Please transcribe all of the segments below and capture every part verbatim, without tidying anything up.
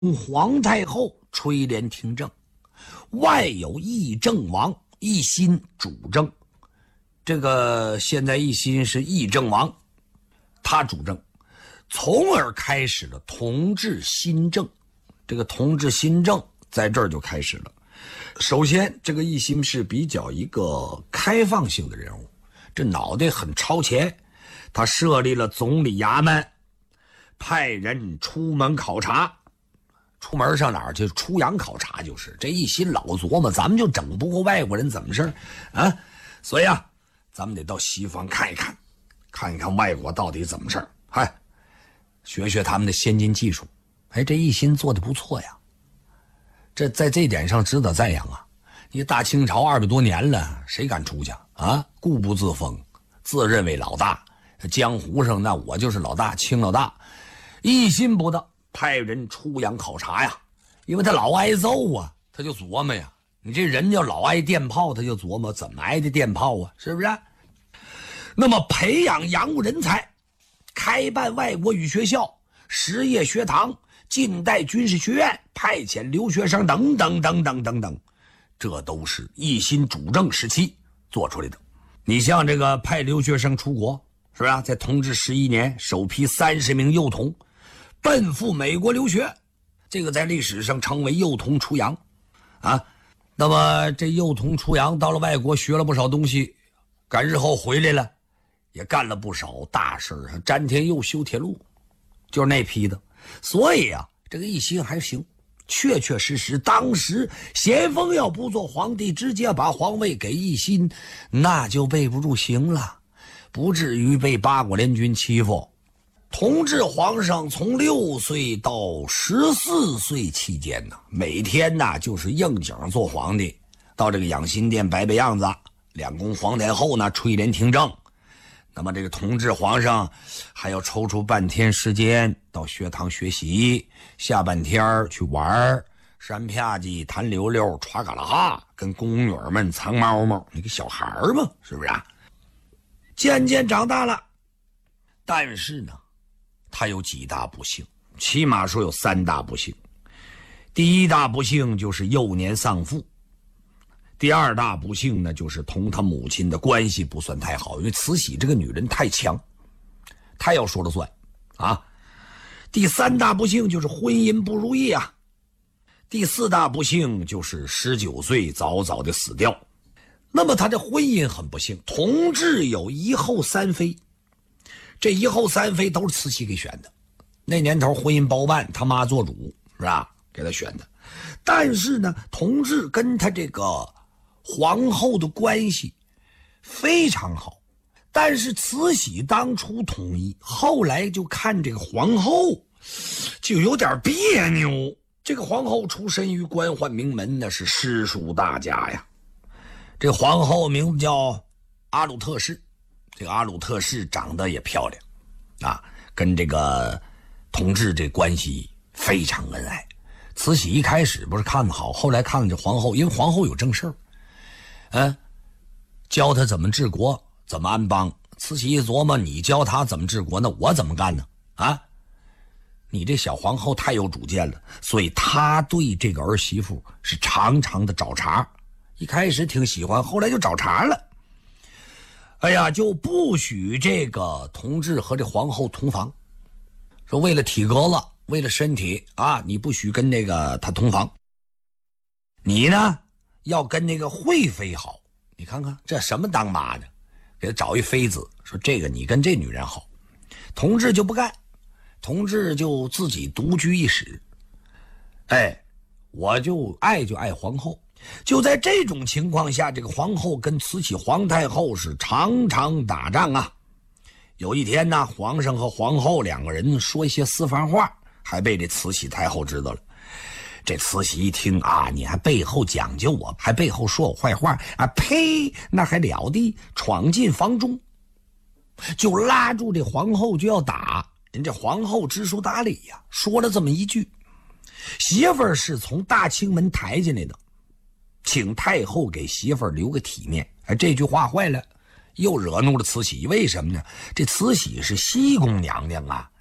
皇太后垂帘听政，外有议政王奕欣主政。这个现在奕欣是议政王，他主政，从而开始了同治新政。这个同治新政在这儿就开始了。首先，这个奕欣是比较一个开放性的人物，这脑袋很超前。他设立了总理衙门，派人出门考察。出门上哪儿去？出洋考察。就是这奕欣老琢磨，咱们就整不过外国人怎么事啊？所以啊，咱们得到西方看一看，看一看外国到底怎么事儿，嗨，学学他们的先进技术。哎，这奕欣做的不错呀，这在这点上值得赞扬啊！你大清朝二百多年了，谁敢出去啊？固步自封，自认为老大，江湖上那我就是老大，清老大。奕欣不得，派人出洋考察呀，因为他老挨揍啊，他就琢磨呀，你这人要老挨电炮，他就琢磨怎么挨的电炮啊，是不是？那么培养洋务人才，开办外国语学校、实业学堂、近代军事学院，派遣留学生等等等等等等，这都是奕欣主政时期做出来的。你像这个派留学生出国，是吧？在同治十一年，首批三十名幼童奔赴美国留学，这个在历史上称为幼童出洋啊。那么这幼童出洋到了外国，学了不少东西，赶日后回来了，也干了不少大事，詹天佑修铁路，就是那批的。所以啊，这个奕欣还行，确确实实，当时咸丰要不做皇帝，直接把皇位给奕欣，那就背不住刑了，不至于被八国联军欺负。同治皇上从六岁到十四岁期间呢，每天呢就是应景做皇帝，到这个养心殿摆摆样子，两宫皇太后呢垂帘听政。那么这个同治皇上还要抽出半天时间到学堂学习，下半天去玩，山啪叽、弹溜溜、耍嘎啦哈，跟宫女们藏猫猫。你个小孩嘛，是不是啊？渐渐长大了，但是呢，他有几大不幸，起码说有三大不幸。第一大不幸就是幼年丧父。第二大不幸呢，就是同他母亲的关系不算太好，因为慈禧这个女人太强，她要说了算啊。第三大不幸就是婚姻不如意啊。第四大不幸就是十九岁早早的死掉。那么他的婚姻很不幸，同治有一后三妃，这一后三妃都是慈禧给选的。那年头婚姻包办，他妈做主，是吧？给他选的。但是呢，同治跟他这个皇后的关系非常好，但是慈禧当初同意，后来就看这个皇后就有点别扭。这个皇后出身于官宦名门，那是诗书大家呀。这皇后名字叫阿鲁特氏，这个阿鲁特氏长得也漂亮啊，跟这个同治这关系非常恩爱。慈禧一开始不是看好，后来看了这皇后，因为皇后有正事儿，嗯，教他怎么治国，怎么安邦。慈禧一琢磨，你教他怎么治国，那我怎么干呢？啊，你这小皇后太有主见了，所以他对这个儿媳妇是常常的找茬。一开始挺喜欢，后来就找茬了。哎呀，就不许这个同治和这皇后同房，说为了体格子，为了身体啊，你不许跟那个他同房。你呢，要跟那个惠妃好。你看看这什么当妈的，给他找一妃子，说这个你跟这女人好。同治就不干，同治就自己独居一室。哎，我就爱就爱皇后。就在这种情况下，这个皇后跟慈禧皇太后是常常打仗啊。有一天呢，皇上和皇后两个人说一些私房话，还被这慈禧太后知道了。这慈禧一听啊，你还背后讲究我，还背后说我坏话啊，呸，那还了得，闯进房中就拉住这皇后就要打。人这皇后知书达理呀，说了这么一句，媳妇儿是从大清门抬进来的，请太后给媳妇儿留个体面。哎，这句话坏了，又惹怒了慈禧。为什么呢？这慈禧是西宫娘娘啊，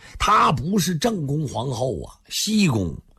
她不是正宫皇后啊，西宫